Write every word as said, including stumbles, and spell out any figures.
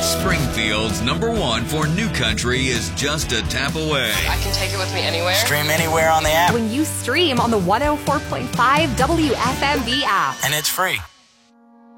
Springfield's number one for new country is just a tap away. I can take it with me anywhere. Stream anywhere on the app. When you stream on the one oh four point five W F M V app. And it's free.